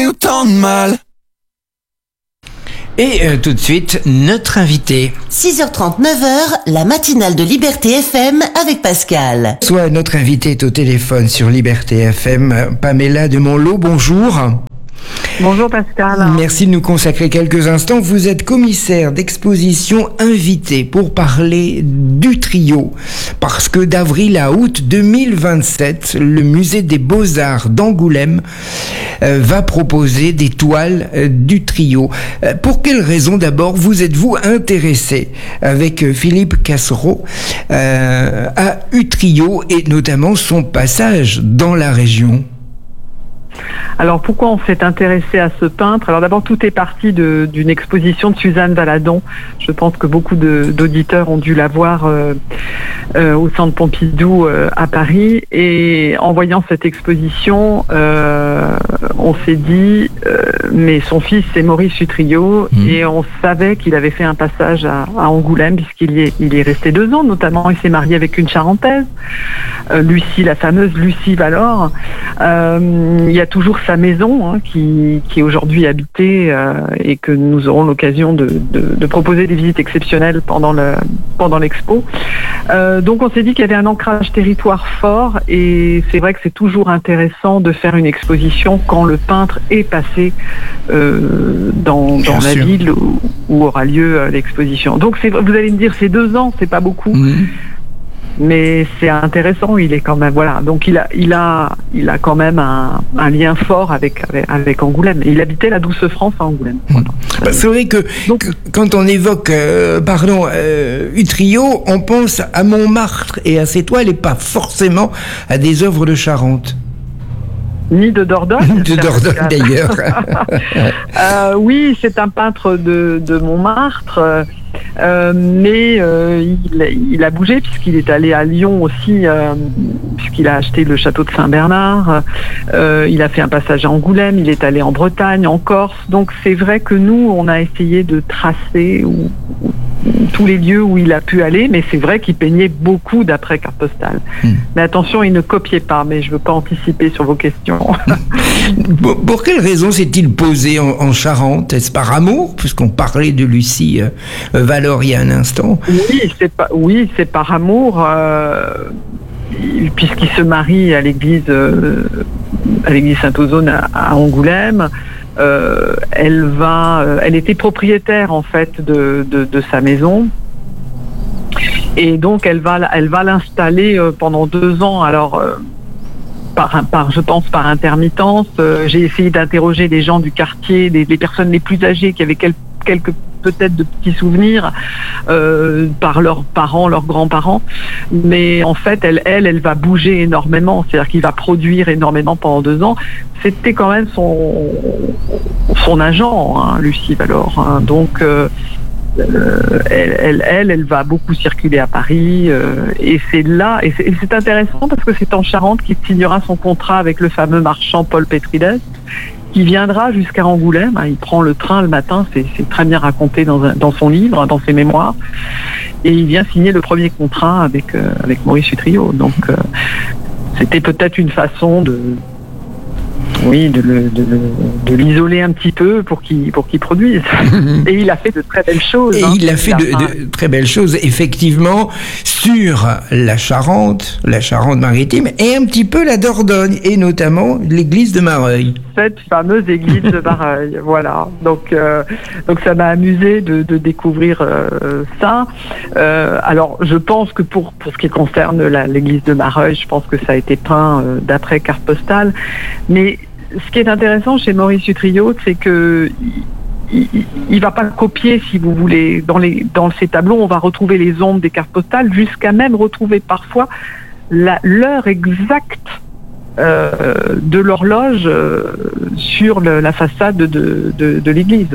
autant de mal. Et tout de suite, notre invité. 6h30, 9h, la matinale de Liberté FM avec Pascal. Soit notre invité est au téléphone sur Liberté FM, Pamela de Monlot, bonjour. Bonjour Pascal. Merci de nous consacrer quelques instants. Vous êtes commissaire d'exposition invité pour parler du trio. Parce que d'avril à août 2027, le musée des Beaux-Arts d'Angoulême va proposer des toiles du trio. Pour quelles raisons d'abord vous êtes-vous intéressé avec Philippe Cassereau à U-Trio et notamment son passage dans la région? Alors pourquoi on s'est intéressé à ce peintre? Alors d'abord tout est parti d'une exposition de Suzanne Valadon. Je pense que beaucoup d'auditeurs ont dû la voir au Centre Pompidou à Paris. Et en voyant cette exposition, on s'est dit, mais son fils c'est Maurice U-Trio et on savait qu'il avait fait un passage à Angoulême puisqu'il y est resté 2 ans. Notamment il s'est marié avec une Charentaise, Lucie, la fameuse Lucie Valor. Il y a toujours sa maison qui est aujourd'hui habitée et que nous aurons l'occasion de proposer des visites exceptionnelles pendant l'expo. Donc on s'est dit qu'il y avait un ancrage territoire fort et c'est vrai que c'est toujours intéressant de faire une exposition quand le peintre est passé dans la ville où aura lieu l'exposition. Donc vous allez me dire c'est 2 ans, c'est pas beaucoup. Mais c'est intéressant, il est quand même donc il a quand même un lien fort avec Angoulême. Il habitait la Douce France à Angoulême. C'est vrai que quand on évoque U-Trio, on pense à Montmartre et à ses toiles et pas forcément à des œuvres de Charente. Ni de Dordogne. De Dordogne d'ailleurs. Oui, c'est un peintre de Montmartre. Mais il a bougé puisqu'il est allé à Lyon aussi, puisqu'il a acheté le château de Saint-Bernard. Il a fait un passage à Angoulême, il est allé en Bretagne, en Corse. Donc c'est vrai que nous, on a essayé de tracer tous les lieux où il a pu aller, mais c'est vrai qu'il peignait beaucoup d'après carte postale. Mais attention, il ne copiait pas, mais je ne veux pas anticiper sur vos questions. Pour quelles raisons s'est-il posé en Charente? Est-ce par amour, puisqu'on parlait de Lucie Valor il y a un instant? Oui, c'est par amour, puisqu'il se marie à l'église Saint-Ozone à Angoulême. Elle était propriétaire en fait de sa maison. Et donc elle va l'installer pendant 2 ans. Alors je pense par intermittence. J'ai essayé d'interroger des gens du quartier, les personnes les plus âgées qui avaient quelques peut-être de petits souvenirs par leurs parents, leurs grands-parents, mais en fait elle va bouger énormément, c'est-à-dire qu'il va produire énormément pendant 2 ans. C'était quand même son agent, Lucie Valor, donc elle va beaucoup circuler à Paris et c'est là, et c'est intéressant parce que c'est en Charente qu'il signera son contrat avec le fameux marchand Paul Pétrides, qui viendra jusqu'à Angoulême. Il prend le train le matin, c'est très bien raconté dans son livre, dans ses mémoires, et il vient signer le premier contrat avec Maurice U-Trio. Donc c'était peut-être une façon de l'isoler un petit peu pour qu'il produise. Et il a fait de très belles choses. Et il a fait de très belles choses, effectivement, sur la Charente-Maritime et un petit peu la Dordogne, et notamment l'église de Mareuil. Cette fameuse église de Mareuil, voilà. Donc ça m'a amusé de découvrir ça. Alors, je pense que pour ce qui concerne l'église de Mareuil, je pense que ça a été peint d'après carte postale. Mais ce qui est intéressant chez Maurice U-Trio, c'est que il va pas copier, si vous voulez. Dans ces tableaux, on va retrouver les ombres des cartes postales, jusqu'à même retrouver parfois l'heure exacte de l'horloge sur la façade de l'église.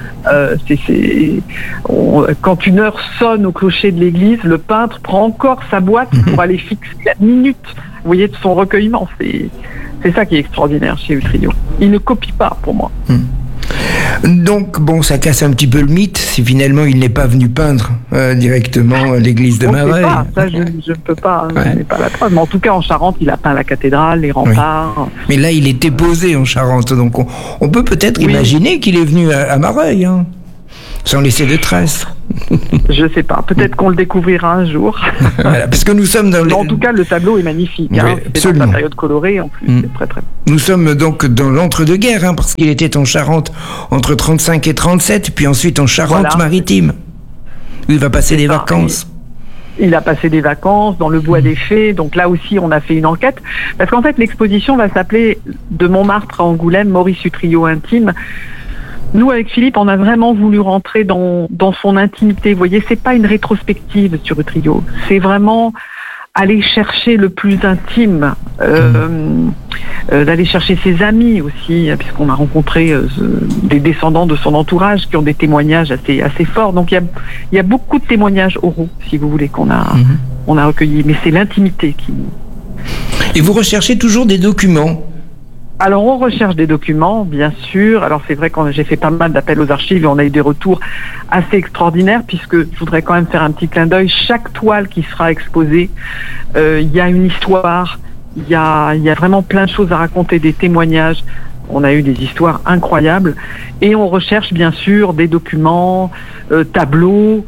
Quand une heure sonne au clocher de l'église, le peintre prend encore sa boîte pour aller fixer la minute, vous voyez, de son recueillement. C'est ça qui est extraordinaire chez U-Trio. Il ne copie pas, pour moi. Donc, bon, ça casse un petit peu le mythe si finalement il n'est pas venu peindre directement l'église de Mareuil. Ça, je ne peux pas, je n'ai pas la preuve. Mais en tout cas, en Charente, il a peint la cathédrale, les remparts. Oui. Mais là, il était posé en Charente, donc on peut peut-être imaginer qu'il est venu à Mareuil, hein, sans laisser de traces. Je sais pas, peut-être qu'on le découvrira un jour. Voilà, parce que nous sommes dans en tout cas, le tableau est magnifique. Oui, c'est dans la période colorée, en plus, c'est très très. Nous sommes donc dans l'entre-deux-guerres, hein, parce qu'il était en Charente entre 35 et 37, puis ensuite en Charente-Maritime, où il va passer des vacances. Il a passé des vacances dans le bois des Fées, donc là aussi on a fait une enquête, parce qu'en fait l'exposition va s'appeler De Montmartre à Angoulême, Maurice Utrillo intime. Nous, avec Philippe, on a vraiment voulu rentrer dans son intimité. Vous voyez, c'est pas une rétrospective sur Utrillo. C'est vraiment aller chercher le plus intime, d'aller chercher ses amis aussi, puisqu'on a rencontré des descendants de son entourage qui ont des témoignages assez forts. Donc il y a beaucoup de témoignages oraux, si vous voulez, qu'on a recueillis. Mais c'est l'intimité qui... Et vous recherchez toujours des documents? Alors on recherche des documents, bien sûr. Alors c'est vrai que j'ai fait pas mal d'appels aux archives et on a eu des retours assez extraordinaires, puisque je voudrais quand même faire un petit clin d'œil. Chaque toile qui sera exposée, il y a une histoire, il y a vraiment plein de choses à raconter, des témoignages. On a eu des histoires incroyables et on recherche bien sûr des documents, tableaux,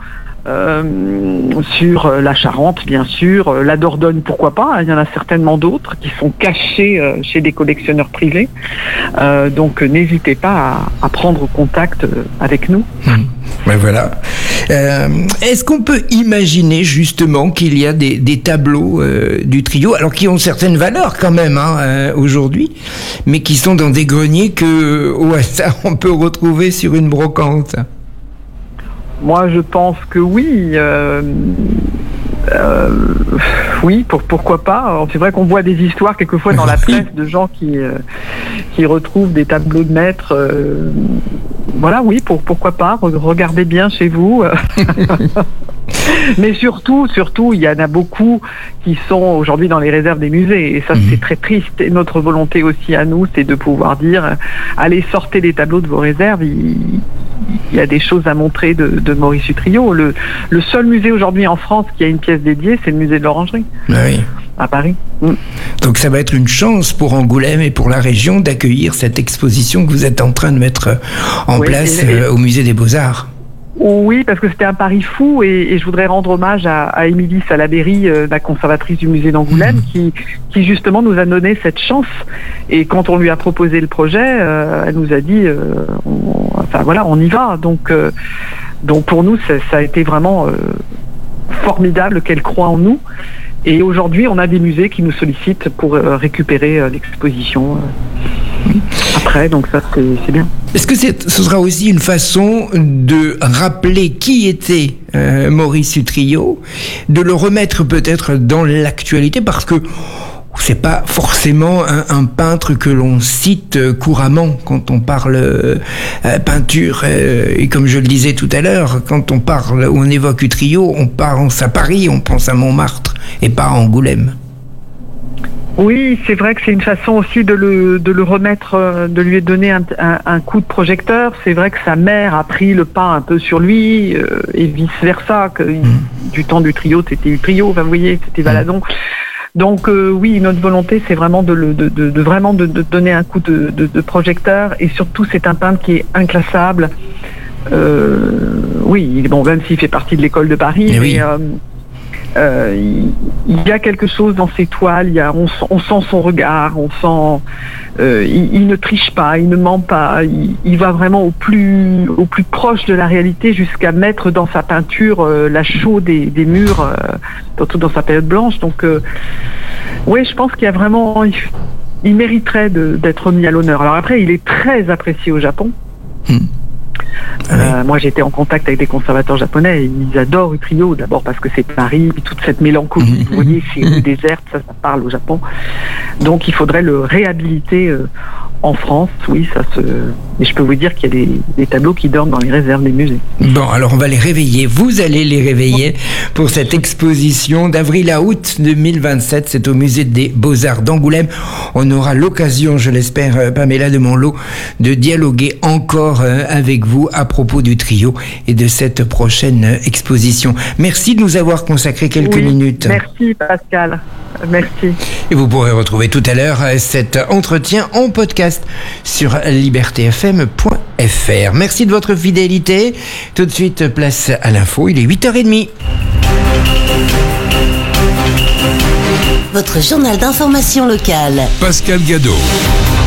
sur la Charente, bien sûr, la Dordogne, pourquoi pas, il y en a certainement d'autres qui sont cachés chez des collectionneurs privés, donc n'hésitez pas à prendre contact avec nous. Ben voilà. Est-ce qu'on peut imaginer justement qu'il y a des tableaux du trio, alors qui ont certaines valeurs quand même aujourd'hui, mais qui sont dans des greniers que au hasard on peut retrouver sur une brocante? Moi, je pense que oui. Oui, pourquoi pas. C'est vrai qu'on voit des histoires quelquefois dans la presse de gens qui retrouvent des tableaux de maîtres. Voilà, oui, pourquoi pas. Regardez bien chez vous. Mais surtout, il y en a beaucoup qui sont aujourd'hui dans les réserves des musées. Et ça, c'est très triste. Et notre volonté aussi à nous, c'est de pouvoir dire, allez, sortez les tableaux de vos réserves. Il y a des choses à montrer de Maurice Utrillo. Le seul musée aujourd'hui en France qui a une pièce dédiée, c'est le musée de l'Orangerie. Oui. À Paris. Donc ça va être une chance pour Angoulême et pour la région d'accueillir cette exposition que vous êtes en train de mettre en place au musée des Beaux-Arts. Oui, parce que c'était un pari fou et je voudrais rendre hommage à Émilie Salaberry, la conservatrice du musée d'Angoulême, qui justement nous a donné cette chance. Et quand on lui a proposé le projet, elle nous a dit, on y va. Donc pour nous, ça a été vraiment formidable qu'elle croie en nous. Et aujourd'hui, on a des musées qui nous sollicitent pour récupérer l'exposition après, donc ça c'est bien. Est-ce que ce sera aussi une façon de rappeler qui était Maurice Utrillo, de le remettre peut-être dans l'actualité, parce que c'est pas forcément un peintre que l'on cite couramment quand on parle peinture, et comme je le disais tout à l'heure, quand on parle ou on évoque Utrillo, on pense à Paris, on pense à Montmartre et pas à Angoulême. Oui, c'est vrai que c'est une façon aussi de le remettre, de lui donner un coup de projecteur. C'est vrai que sa mère a pris le pas un peu sur lui, et vice versa, que du temps du trio, c'était Utrillo, vous voyez, c'était Valadon. Donc oui, notre volonté, c'est vraiment de donner un coup de projecteur, et surtout c'est un peintre qui est inclassable. Oui, bon, même s'il fait partie de l'école de Paris, mais il y a quelque chose dans ses toiles. On sent son regard, on sent. Il ne triche pas, il ne ment pas. Il va vraiment au plus proche de la réalité, jusqu'à mettre dans sa peinture la chaux des murs, surtout dans sa période blanche. Donc, oui, je pense qu'il y a vraiment. Il mériterait d'être mis à l'honneur. Alors après, il est très apprécié au Japon. Moi, j'étais en contact avec des conservateurs japonais et ils adorent Utrio, d'abord parce que c'est Paris, puis toute cette mélancolie, vous voyez, c'est une déserte, ça parle au Japon. Donc, il faudrait le réhabiliter en France, oui, mais je peux vous dire qu'il y a des tableaux qui dorment dans les réserves des musées. Bon, alors on va les réveiller. Vous allez les réveiller pour cette exposition d'avril à août 2027. C'est au musée des Beaux-Arts d'Angoulême. On aura l'occasion, je l'espère, Pamela de Monlot, de dialoguer encore avec vous à propos du trio et de cette prochaine exposition. Merci de nous avoir consacré quelques minutes. Merci Pascal. Merci. Et vous pourrez retrouver tout à l'heure cet entretien en podcast sur libertefm.fr. Merci de votre fidélité. Tout de suite, place à l'info. Il est 8h30. Votre journal d'information locale. Pascal Gadot.